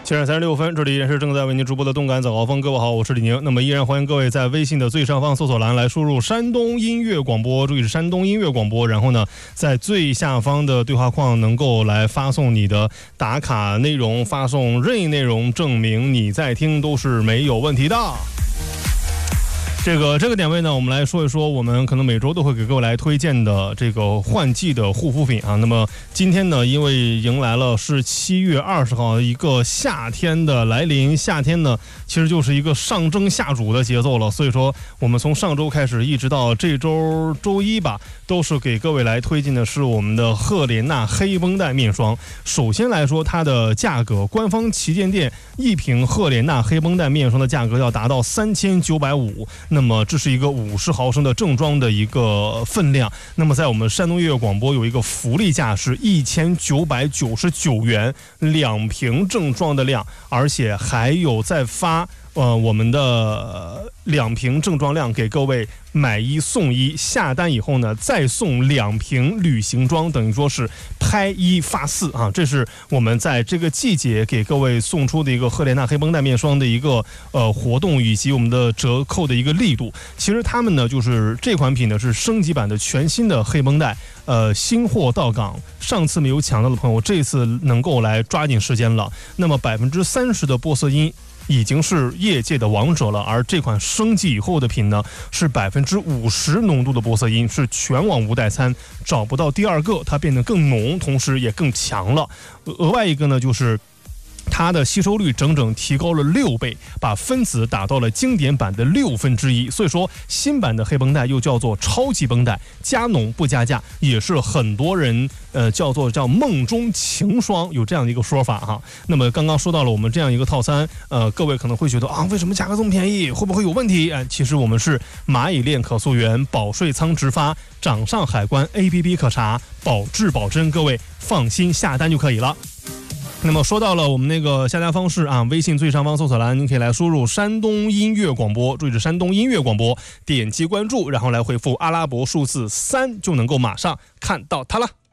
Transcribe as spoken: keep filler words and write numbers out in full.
七点三十六分，这里依然是正在为您直播的动感早高峰。各位好，我是李宁。那么依然欢迎各位在微信的最上方搜索栏来输入山东音乐广播，注意是山东音乐广播，然后呢在最下方的对话框能够来发送你的打卡内容，发送任意内容证明你在听都是没有问题的。这个这个点位呢，我们来说一说我们可能每周都会给各位来推荐的这个换季的护肤品啊。那么今天呢，因为迎来了是七月二十号一个夏天的来临，夏天呢其实就是一个上蒸下煮的节奏了，所以说我们从上周开始一直到这周周一吧，都是给各位来推荐的是我们的赫莲娜黑绷带面霜。首先来说它的价格，官方旗舰店一瓶赫莲娜黑绷带面霜的价格要达到三千九百五。那么这是一个五十毫升的正装的一个分量，那么在我们山东音乐广播有一个福利价是一千九百九十九元两瓶正装的量，而且还有在发呃，我们的两瓶正装量给各位买一送一，下单以后呢再送两瓶旅行装，等于说是拍一发四啊！这是我们在这个季节给各位送出的一个赫莲娜黑绷带面霜的一个呃活动，以及我们的折扣的一个力度。其实他们呢就是这款品呢是升级版的全新的黑绷带，呃，新货到港，上次没有抢到的朋友，这次能够来抓紧时间了。那么百分之三十的玻色因已经是业界的王者了，而这款升级以后的品呢，是百分之五十浓度的玻色因，是全网无代餐，找不到第二个，它变得更浓，同时也更强了。额外一个呢，就是它的吸收率整整提高了六倍，把分子打到了经典版的六分之一。所以说，新版的黑绷带又叫做超级绷带，加浓不加价，也是很多人呃叫做叫梦中情霜，有这样的一个说法哈。那么刚刚说到了我们这样一个套餐，呃，各位可能会觉得啊，为什么价格这么便宜？会不会有问题？哎、呃，其实我们是蚂蚁链可溯源，保税仓直发，掌上海关 A P P 可查，保质保真，各位放心下单就可以了。那么说到了我们那个下单方式啊，微信最上方搜索栏您可以来输入山东音乐广播，注意是山东音乐广播，点击关注，然后来回复阿拉伯数字三，就能够马上看到它了。